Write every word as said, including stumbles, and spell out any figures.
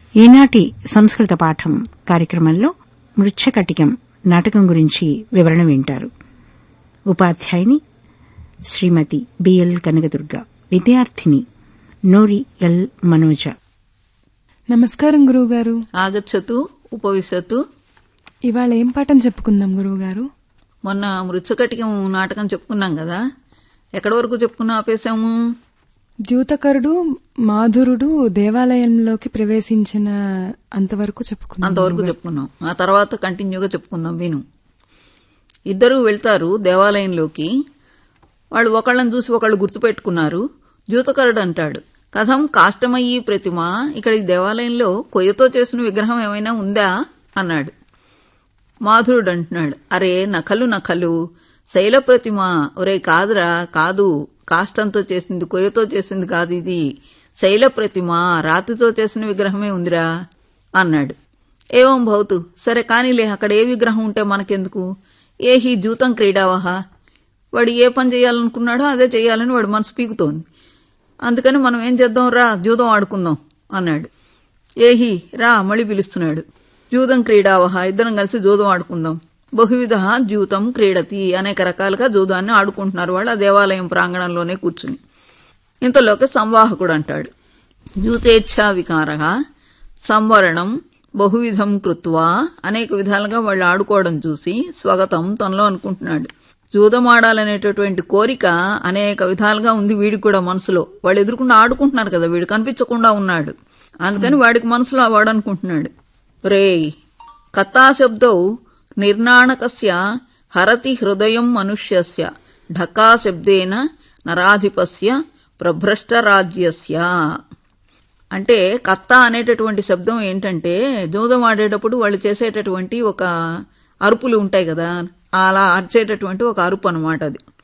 ఈనాటి సంస్కృత పాఠం కార్యక్రమంలో మృచ్ఛకటికం నాటకం గురించి వివరణ వింటారు. ఉపాధ్యాయుని శ్రీమతి బిఎల్ కనకదుర్గ, విద్యార్థిని నోరి ఎల్ మనోజ. నమస్కారం గురువుగారు. ఆగచ్చతు, ఉపవిశతు. ఇవాళ ఏం పాఠం చెప్పుకుందాం గురువుగారు? మొన్న మృచ్ఛకటికం నాటకం చెప్పుకున్నాం కదా, ఎక్కడి వరకు చెప్పుకున్నా ఆపేశాము? ద్యూతకరుడు మాధురుడు దేవాలయంలోకి ప్రవేశించిన అంతవరకు చెప్పుకున్నాం. అంతవరకు చెప్పుకున్నాం. ఆ తర్వాత కంటిన్యూగా చెప్పుకుందాం, విను. ఇద్దరూ వెళ్తారు దేవాలయంలోకి. వాళ్ళు ఒకళ్ళని చూసి ఒకళ్ళు గుర్తుపెట్టుకున్నారు. ద్యూతకరుడు అంటాడు, కథం కాష్టమయ్యి ప్రతిమ, ఇక్కడ ఈ దేవాలయంలో కొయ్యతో చేసిన విగ్రహం ఏమైనా ఉందా అన్నాడు. మాధురుడు అంటున్నాడు, అరే నకలు నకలు శైల ప్రతిమ, ఒరే కాదురా కాదు, కాష్టంతో చేసింది, కొయ్యతో చేసింది కాదు, ఇది శైల ప్రతిమ, రాతితో చేసిన విగ్రహమే ఉందిరా అన్నాడు. ఏవం భవతు, సరే కానీలే, అక్కడ ఏ విగ్రహం ఉంటే మనకెందుకు, ఏ హీ జూతం క్రీడావహ, వాడు ఏ పని చేయాలనుకున్నాడో అదే చేయాలని వాడు మనసు పీకుతోంది, అందుకని మనం ఏం చేద్దాం రా జూదం ఆడుకుందాం అన్నాడు. ఏహి రా మళ్ళీ పిలుస్తున్నాడు. జూదం క్రీడావహ, ఇద్దరం కలిసి జూదం ఆడుకుందాం. బహువిధ జూతం క్రీడతి, అనేక రకాలుగా జూదాన్ని ఆడుకుంటున్నారు వాళ్ళు ఆ దేవాలయం ప్రాంగణంలోనే కూర్చుని. ఇంతలోకి సంవాహకుడు అంటాడు, జూతేచ్ఛా వికార సంవరణం బహువిధం కృత్వా, అనేక విధాలుగా వాళ్ళు ఆడుకోవడం చూసి స్వగతం తనలో అనుకుంటున్నాడు, జూదం ఆడాలనేటటువంటి కోరిక అనేక విధాలుగా ఉంది వీడికి కూడా మనసులో. వాళ్ళు ఎదురుకుండా ఆడుకుంటున్నారు కదా, వీడు కనిపించకుండా ఉన్నాడు, అందుకని వాడికి మనసులో వాడు అనుకుంటున్నాడు, రే కథాశబ్దౌ నిర్నాణకస్య హరతి హృదయం మనుష్యస్య, ఢకాశబ్దేన నరాధిపస్య ప్రభ్రష్టరాజ్యస్య. అంటే కత్త అనేటటువంటి శబ్దం ఏంటంటే, జూదం ఆడేటప్పుడు వాళ్ళు చేసేటటువంటి ఒక అరుపులు ఉంటాయి కదా, అలా అరిచేటటువంటి ఒక అరుపు అనమాట అది.